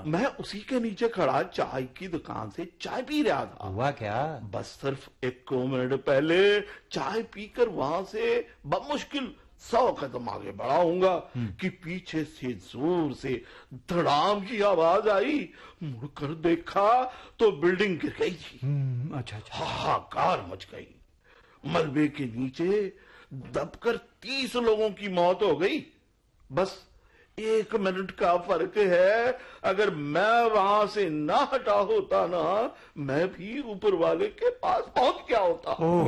मैं उसी के नीचे खड़ा चाय की दुकान से चाय पी रहा था। हुआ क्या? बस सिर्फ 1 मिनट पहले चाय पीकर वहां से बमुश्किल 100 कदम आगे बढ़ा हूंगा कि पीछे से जोर से धड़ाम की आवाज आई। मुड़कर देखा तो बिल्डिंग गिर गई थी। अच्छा। हाहाकार मच गई। मलबे के नीचे दबकर 30 लोगों की मौत हो गई। बस 1 मिनट का फर्क है। अगर मैं वहां से ना हटा होता ना, मैं भी ऊपर वाले के पास पहुंच गया होता।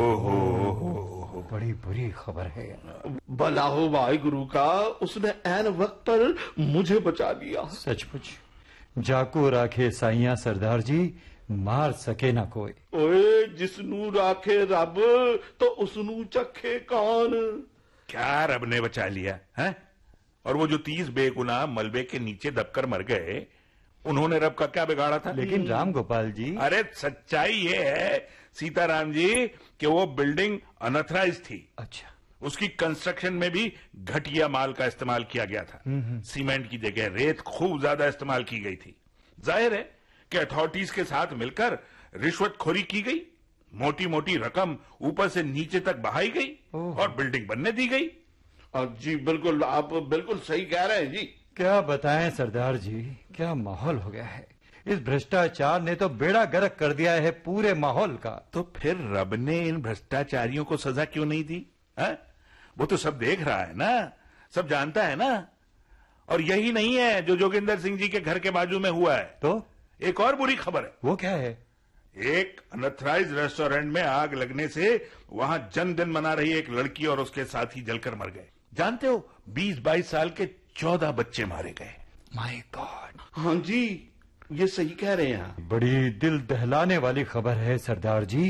ओहो, बड़ी बुरी खबर है। भला हो भाई गुरु का, उसने ऐन वक्त पर मुझे बचा लिया। सचमुच जाको राखे साइया सरदार जी, मार सके ना कोई। ओए जिसनू राखे रब तो उसनू चखे कौन। क्या रब ने बचा लिया है? और वो जो 30 बेगुनाह मलबे के नीचे दबकर मर गए, उन्होंने रब का क्या बिगाड़ा था? लेकिन राम गोपाल जी, अरे सच्चाई ये है सीताराम जी कि वो बिल्डिंग अनऑथराइज थी। अच्छा। उसकी कंस्ट्रक्शन में भी घटिया माल का इस्तेमाल किया गया था। सीमेंट की जगह रेत खूब ज्यादा इस्तेमाल की गई थी। जाहिर है कि अथॉरिटीज के साथ मिलकर रिश्वतखोरी की गई, मोटी मोटी रकम ऊपर से नीचे तक बहाई गई और बिल्डिंग बनने दी गई। जी बिल्कुल, आप बिल्कुल सही कह रहे हैं जी। क्या बताएं सरदार जी, क्या माहौल हो गया है। इस भ्रष्टाचार ने तो बेड़ा गर्क कर दिया है पूरे माहौल का। तो फिर रब ने इन भ्रष्टाचारियों को सजा क्यों नहीं दी? है? वो तो सब देख रहा है ना, सब जानता है ना। और यही नहीं है जो जोगिंदर सिंह जी के घर के बाजू में हुआ है। तो एक और बुरी खबर है। वो क्या है? एक अनऑथराइज रेस्टोरेंट में आग लगने से वहां जन्मदिन मना रही एक लड़की और उसके साथी जलकर मर गए। जानते हो, 20-22 साल के 14 बच्चे मारे गए। My God. हाँ जी, ये सही कह रहे हैं। बड़ी दिल दहलाने वाली खबर है सरदार जी।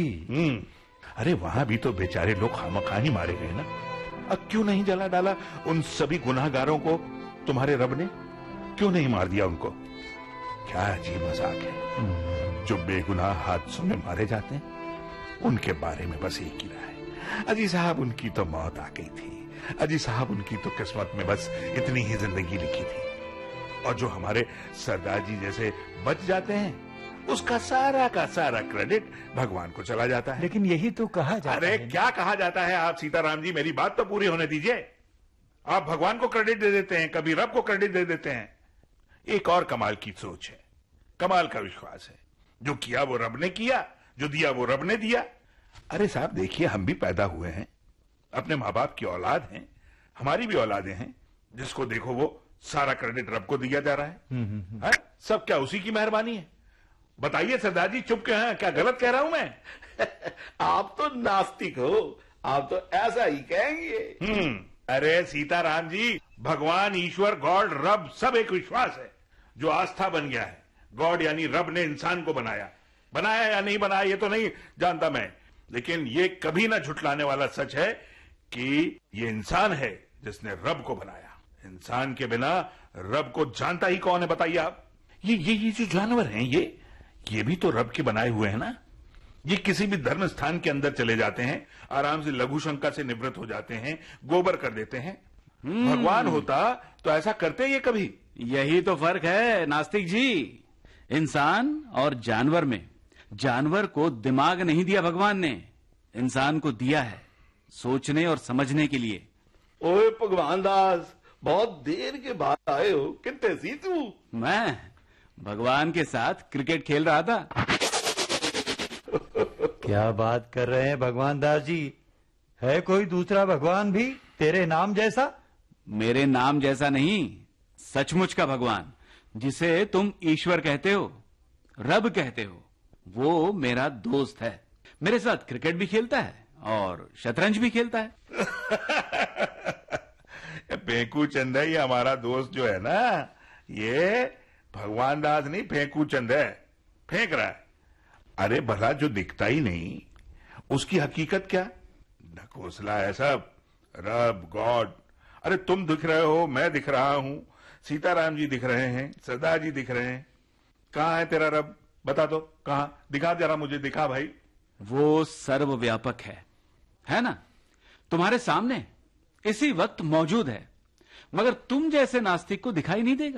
अरे वहां भी तो बेचारे लोग खामखा ही मारे गए ना। अब क्यों नहीं जला डाला उन सभी गुनाहगारों को तुम्हारे रब ने? क्यों नहीं मार दिया उनको? क्या अजीब मजाक है। जो बेगुनाह हादसों में मारे जाते हैं उनके बारे में बस एक ही रहा है, अजी साहब उनकी तो मौत आ गई थी, अजी साहब उनकी तो किस्मत में बस इतनी ही जिंदगी लिखी थी। और जो हमारे सरदार जी जैसे बच जाते हैं, उसका सारा का सारा क्रेडिट भगवान को चला जाता है। लेकिन यही तो कहा जाता अरे है। क्या कहा जाता है? आप सीताराम जी मेरी बात तो पूरी होने दीजिए। आप भगवान को क्रेडिट दे देते हैं, कभी रब को क्रेडिट दे देते हैं। एक और कमाल की सोच है, कमाल का विश्वास है। जो किया वो रब ने किया, जो दिया वो रब ने दिया। अरे साहब देखिए, हम भी पैदा हुए हैं, अपने माँ बाप की औलाद हैं, हमारी भी औलादें हैं। जिसको देखो वो सारा क्रेडिट रब को दिया जा रहा है। सब क्या उसी की मेहरबानी है? बताइए सरदार जी, चुप क्यों हैं? क्या गलत कह रहा हूं मैं? आप तो नास्तिक हो, आप तो ऐसा ही कहेंगे। अरे सीताराम जी, भगवान, ईश्वर, गॉड, रब सब एक विश्वास है जो आस्था बन गया है। गॉड यानी रब ने इंसान को बनाया या नहीं बनाया ये तो नहीं जानता मैं, लेकिन ये कभी ना झुटलाने वाला सच है कि ये इंसान है जिसने रब को बनाया। इंसान के बिना रब को जानता ही कौन है बताइए आप? ये जो जानवर हैं ये भी तो रब के बनाए हुए हैं ना। ये किसी भी धर्म स्थान के अंदर चले जाते हैं, आराम से लघु शंका से निवृत्त हो जाते हैं, गोबर कर देते हैं। भगवान होता तो ऐसा करते ये कभी? यही तो फर्क है नास्तिक जी। इंसान और जानवर में, जानवर को दिमाग नहीं दिया भगवान ने, इंसान को दिया है सोचने और समझने के लिए। ओए भगवान दास, बहुत देर के बाद आए हो, कितने सी तू? मैं भगवान के साथ क्रिकेट खेल रहा था। क्या बात कर रहे हैं भगवान दास जी? है कोई दूसरा भगवान भी तेरे नाम जैसा? मेरे नाम जैसा नहीं, सचमुच का भगवान, जिसे तुम ईश्वर कहते हो, रब कहते हो, वो मेरा दोस्त है। मेरे साथ क्रिकेट भी खेलता है और शतरंज भी खेलता है। फेंकू चंद है ये हमारा दोस्त जो है ना, ये भगवान दास नहीं, फेंकू चंद है, फेंक रहा है। अरे भला जो दिखता ही नहीं उसकी हकीकत क्या? ढकोसला है सब, रब, गॉड। अरे तुम दिख रहे हो, मैं दिख रहा हूं, सीताराम जी दिख रहे हैं, सरदार जी दिख रहे हैं। कहां है तेरा रब? बता दो कहां, दिखा जरा मुझे, दिखा भाई। वो सर्वव्यापक है ना, तुम्हारे सामने इसी वक्त मौजूद है, मगर तुम जैसे नास्तिक को दिखाई नहीं देगा।